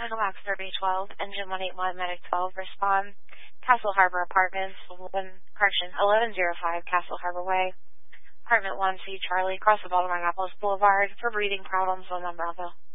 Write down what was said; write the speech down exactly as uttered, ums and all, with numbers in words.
Echo Max Survey twelve, Engine one eight one, Medic twelve, respond. Castle Harbor Apartments, eleven, correction, eleven oh five Castle Harbor Way. Apartment one C Charlie, across the bottom of Annapolis Boulevard for breathing problems on Bravo.